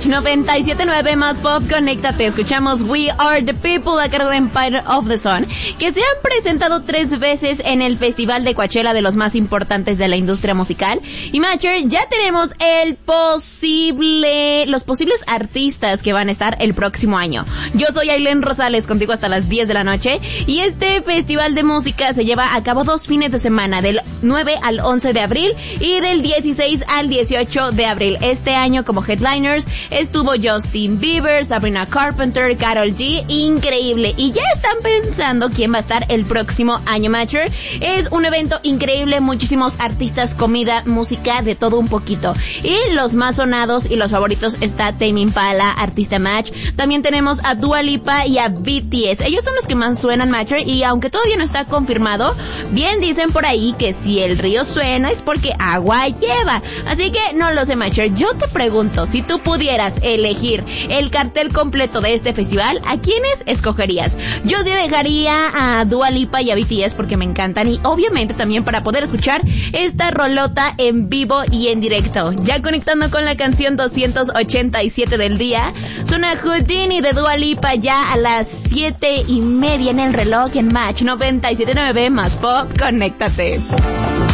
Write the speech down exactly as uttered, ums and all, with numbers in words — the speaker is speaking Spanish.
Match noventa y siete punto nueve más Pop, conéctate. Escuchamos We Are the People a cargo de Empire of the Sun, que se han presentado tres veces en el Festival de Coachella, de los más importantes de la industria musical. Y Matcher, ya tenemos el posible, los posibles artistas que van a estar el próximo año. Yo soy Ailén Rosales, contigo hasta las diez de la noche, y este festival de música se lleva a cabo dos fines de semana, del nueve al once de abril y del dieciséis al dieciocho de abril. Este año como headliners estuvo Justin Bieber, Sabrina Carpenter, Karol G, increíble. Y ya están pensando quién va a estar el próximo año, Matcher. Es un evento increíble, muchísimos artistas, comida, música, de todo un poquito. Y los más sonados y los favoritos está Tame Impala, artista Match. También tenemos a Dua Lipa y a B T S. Ellos son los que más suenan, Matcher, y aunque todavía no está confirmado, bien dicen por ahí que si el río suena es porque agua lleva. Así que no lo sé, Matcher. Yo te pregunto, si tú pudieras elegir el cartel completo de este festival, ¿a quiénes escogerías? Yo sí dejaría a Dua Lipa y a B T S porque me encantan, y obviamente también para poder escuchar esta rolota en vivo y en directo. Ya conectando con la canción doscientos ochenta y siete del día, suena Houdini de Dua Lipa ya a las siete y media en el reloj en Match noventa y siete punto nueve más Pop, conéctate.